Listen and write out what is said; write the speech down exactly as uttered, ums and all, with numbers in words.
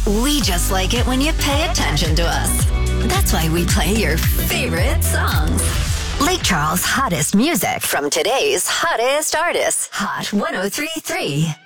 We just like it when you pay attention to us. That's why we play your favorite songs. Lake Charles' hottest music from today's hottest artists. Hot ten thirty-three.